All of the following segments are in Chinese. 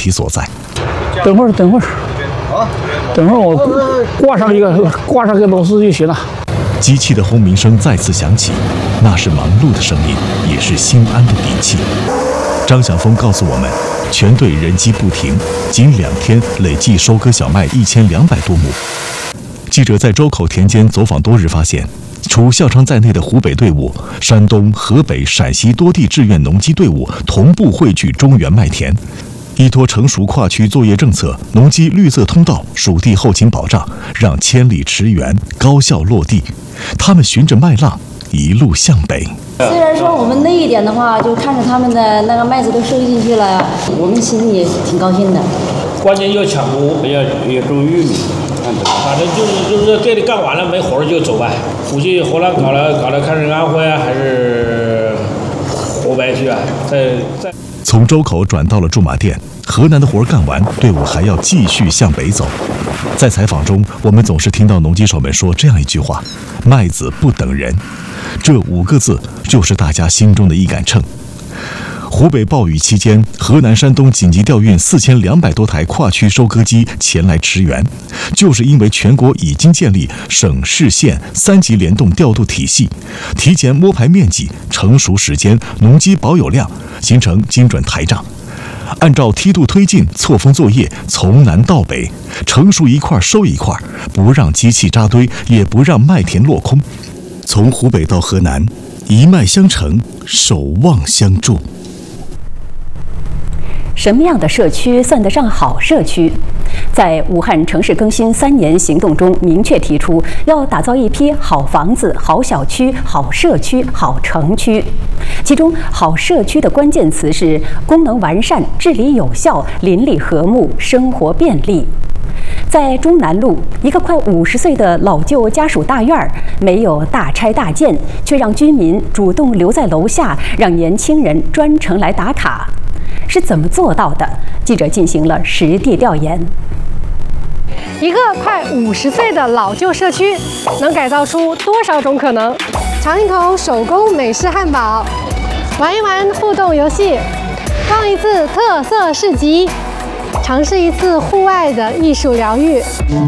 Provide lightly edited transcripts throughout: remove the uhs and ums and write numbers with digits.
题所在。 等会儿，我挂上个螺丝就行了。 机器的轰鸣声再次响起，那是忙碌的声音，也是心安的底气。张晓峰告诉我们，全队人机不停，仅2天累计收割小麦1200多亩。记者在周口田间走访多日，发现除孝昌在内的湖北队伍，山东、河北、陕西多地志愿农机队伍同步汇聚中原麦田。依托成熟跨区作业政策，农机绿色通道、属地后勤保障，让千里驰援高效落地。他们循着麦浪一路向北。 虽然说我们那一点的话，就看着他们的那个麦子都收进去了，我们心里也挺高兴的。 关键要抢谷，要种玉米，反正就是这里干完了没活就走呗。估计河南搞了，看是安徽啊还是湖北去啊？再从周口转到了驻马店，河南的活干完，队伍还要继续向北走。在采访中，我们总是听到农机手们说这样一句话：“麦子不等人。”这5个字就是大家心中的一杆秤。湖北暴雨期间，河南、山东紧急调运4200多台跨区收割机前来驰援，就是因为全国已经建立省市县3级联动调度体系，提前摸排面积、成熟时间、农机保有量，形成精准台账。按照梯度推进，错峰作业，从南到北，成熟一块收一块，不让机器扎堆，也不让麦田落空。从湖北到河南，一脉相承，守望相助。 什么样的社区算得上好社区？在武汉城市更新3年行动中，明确提出要打造一批好房子、好小区、好社区、好城区。其中，好社区的关键词是功能完善、治理有效、邻里和睦、生活便利。在中南路，一个快50岁的老旧家属大院儿，没有大拆大建，却让居民主动留在楼下，让年轻人专程来打卡。是怎么做到的？记者进行了实地调研。 一个快50岁的老旧社区，能改造出多少种可能？尝一口手工美式汉堡，玩一玩互动游戏，逛一次特色市集，尝试一次户外的艺术疗愈，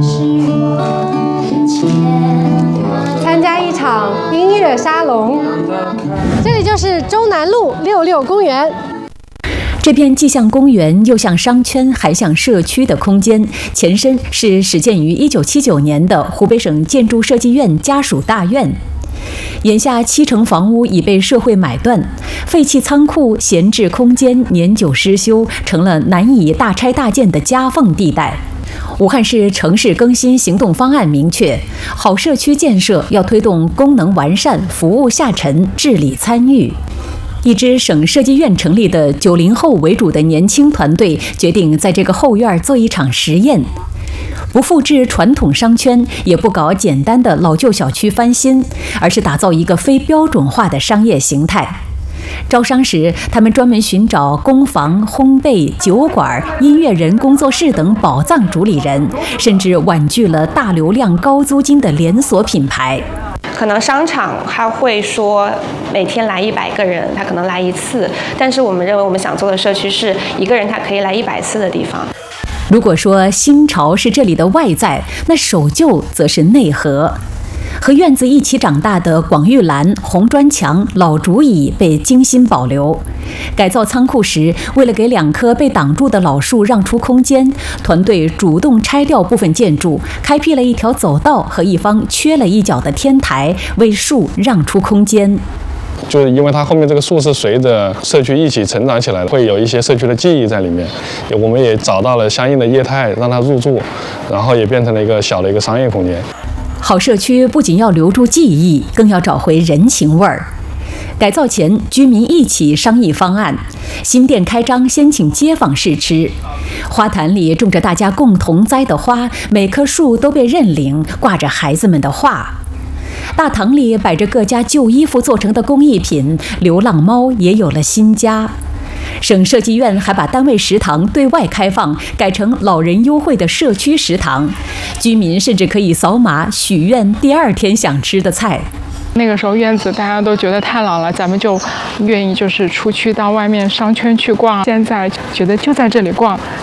参加一场音乐沙龙。这里就是中南路66公园。 这片既像公园又像商圈还像社区的空间，前身是始建于1979年的湖北省建筑设计院家属大院。眼下70%房屋已被社会买断，废弃仓库、闲置空间年久失修，成了难以大拆大建的夹缝地带。武汉市城市更新行动方案明确，好社区建设要推动功能完善、服务下沉、治理参与。一支省设计院成立的90后为主的年轻团队决定在这个后院做一场实验，不复制传统商圈，也不搞简单的老旧小区翻新，而是打造一个非标准化的商业形态。招商时，他们专门寻找工坊、烘焙、酒馆、音乐人工作室等宝藏主理人，甚至婉拒了大流量、高租金的连锁品牌。 可能商场他会说每天来100个人，他可能来1次，但是我们认为我们想做的社区是一个人他可以来100次的地方。 如果说新潮是这里的外在，那守旧则是内核。和院子一起长大的广玉兰、红砖墙、老竹椅被精心保留。改造仓库时，为了给2棵被挡住的老树让出空间，团队主动拆掉部分建筑，开辟了一条走道和一方缺了一角的天台，为树让出空间。 就是因为它后面这个树是随着社区一起成长起来的，会有一些社区的记忆在里面。我们也找到了相应的业态让它入驻，然后也变成了一个小的一个商业空间。 好社区不仅要留住记忆，更要找回人情味儿。改造前，居民一起商议方案。新店开张先请街坊试吃，花坛里种着大家共同栽的花，每棵树都被认领，挂着孩子们的画。大堂里摆着各家旧衣服做成的工艺品，流浪猫也有了新家。省设计院还把单位食堂对外开放，改成老人优惠的社区食堂，居民甚至可以扫码许愿第2天想吃的菜。 那个时候院子大家都觉得太老了，咱们就愿意就是出去到外面商圈去逛，现在觉得就在这里逛。